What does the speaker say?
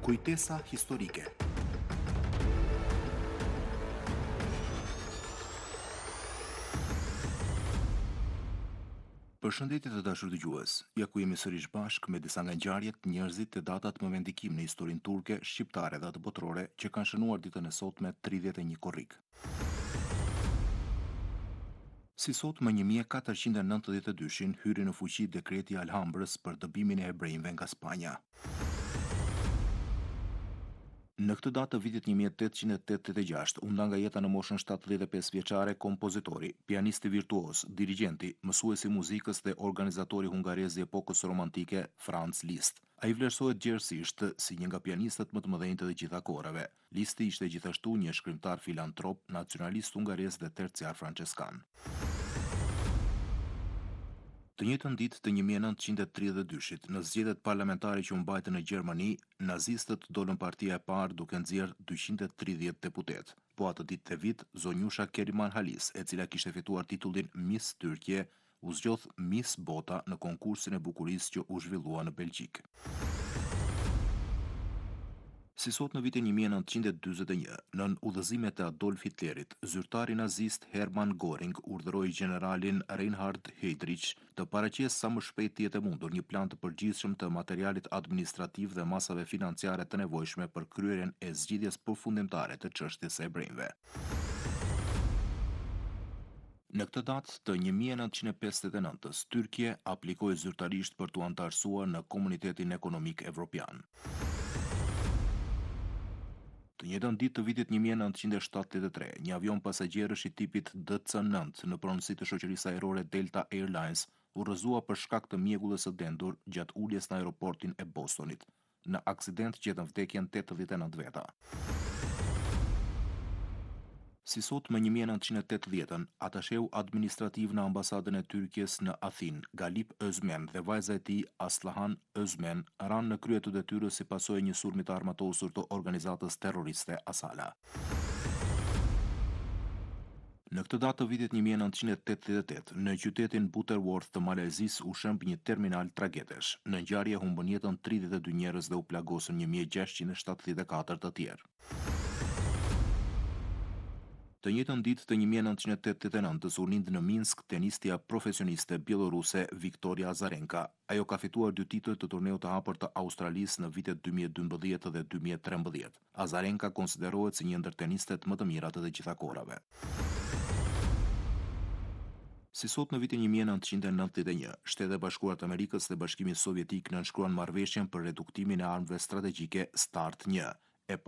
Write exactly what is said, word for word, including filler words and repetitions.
Kujtesa historike. Përshëndetje të dashur dëgjues. Ja ku jemi sërish bashk me disa nga ngjarjet, njerëzit e datat më me ndikim në historinë turke, shqiptare dhe të botërore që kanë shënuar ditën e sotme tridhjetë e një korrik. Si sot më një mijë e katërqind e nëntëdhjetë e dy-shin hyri në fuqi dekreti i Alhambrës për dëbimin e hebrejve nga Spanja. Në këtë datë të vitit një mijë e tetëqind e tetëdhjetë e gjashtë, u nda nga jeta në moshën shtatëdhjetë e pesë vjeçare kompozitori, pianisti virtuos, dirigjenti, mësuesi muzikës dhe organizatori hungarez i epokës romantike Franz Liszt. Ai vlerësohet gjerësisht si një nga pianistët më të mëdhenj të gjitha kohërave. Liszt ishte gjithashtu një shkrimtar filantrop, nacionalist hungarez dhe terciar franceskan. Të njëjtën ditë të një mijë e nëntëqind e tridhjetë e dy-shit, në zgjedhjet parlamentare që u mbajtën në Gjermani, nazistët dolën partia e parë duke nxjerrë dyqind e tridhjetë deputet. Po atë ditë të vit, zonjusha Keriman Halis, e cila kishte fituar titullin Miss Tyrkje, u zgjodh Miss Bota në konkursin e bukurisë që u zhvillua në Belgjik. Si sot në vitin një mijë e nëntëqind e dyzet e një, nën udhëzimet e Adolf Hitlerit, zyrtari nazist Hermann Göring urdhëroi generalin Reinhard Heydrich të paraqesë sa më shpejt të jetë e mundur një plan të përgjithshëm të materialit administrativ dhe masave financiare të nevojshme për kryerjen e zgjidhjes përfundimtare të çështjes së hebrejve. Në këtë datë të një mijë e nëntëqind e pesëdhjetë e nëntës, Tyrkje aplikoi zyrtarisht për t'u antarësuar në Komunitetin Ekonomik Evropian. Të njëjtën ditë të vitit një mijë e nëntëqind e shtatëdhjetë e tre, një avion pasagjerësh i tipit D C nëntë në pronësi të shoqërisë ajrore Delta Airlines u rrëzua për shkak të mjegullës së dendur gjatë uljes në aeroportin e Bostonit. Në aksident gjetën vdekjen tetëdhjetë e nëntë veta. Si sot më një mijë e nëntëqind e tetëdhjetën, atasheu administrativ në ambasadën e Tyrkjes në Athinë, Galip Özmen dhe vajza e tij Aslihan Özmen ranë në krye të detyrës si pasojë e një sulmi të armatosur të organizatës terroriste Asala. Në këtë datë të vitit një mijë e nëntëqind e tetëdhjetë e tetë, në qytetin Butterworth të Malezisë u shemb një terminal tragetesh. Në ngjarje humbën jetën tridhjetë e dy njerëz dhe u plagosën një mijë e gjashtëqind e shtatëdhjetë e katër të tjerë. Të njëjtën ditë të një mijë e nëntëqind e tetëdhjetë e nëntës u lind në Minsk tenistja profesioniste bieloruse Viktoria Azarenka. Ajo ka fituar dy titujt të turneut të hapur të Australisë në vitet dy mijë e dymbëdhjetë dhe dy mijë e trembëdhjetë. Azarenka konsiderohet si një ndër tenistet më të mirat të gjitha kohërave. Si sot në vitin një mijë e nëntëqind e nëntëdhjetë e një, Shtetet e Bashkuara të Amerikës dhe Bashkimi Sovjetik nënshkruan marrëveshjen për reduktimin e armëve strategjike START një.